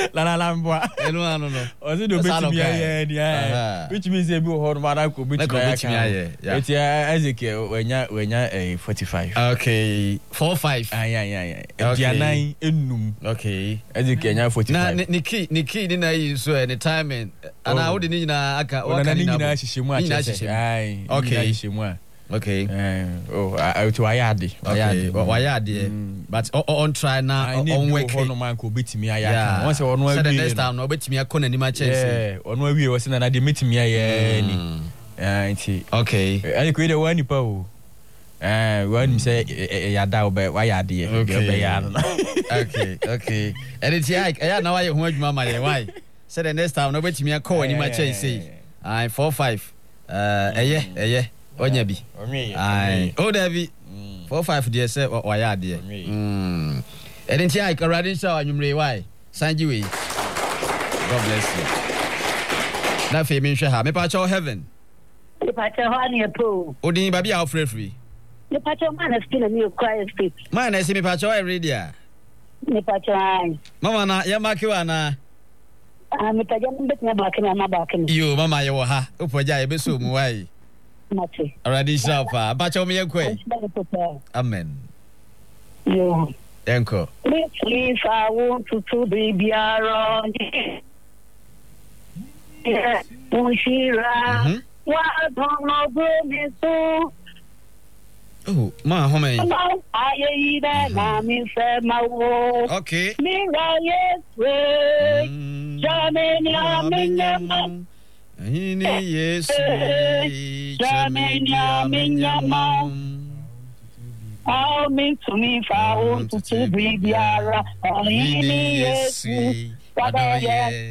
La Lambua. No. Was it the bit yeah, which means they will hold Marco, which it's Ezekiel when you're a 45. Okay, 45. Yeah. Diana in Okay, Ezekiel 45. Nikki didn't I so any timing, and I wouldn't need a okay. Oh, to Ayadi. Okay, but on try now. On work, no man could beat me. I once or no, the next time, no bet me a con any match. On where we was in an admit me. Okay, I create a one po. When say Yada, but why are dear? Okay. And it's like, I know I want Mamma. Why? Said the next time, no bet me a call any match. I'm 4-5. Yeah. Onyabi. Aye. Oh, David. 4-5 dear sir. Why are dear? And then I can ride in shower. You why? Send you. God bless you. Now, Fabian Shaha, me patch all heaven. The patch of honey a pool. Odin baby out free. The patch of man has been a new quiet speech. Man, I see me patch all every day. The patch of eye. Mama, Yamakiwana. I'm a tajan bit my back and my back. You, Mama, you ha. Upoja, Besu, why? Already sharp. Patch on me a quay. Amen. You. Uncle. Please, I want to be around. Mushira. What don't know so. Oh, my homie. Okay. Yes, I'll mean to me if I want to be the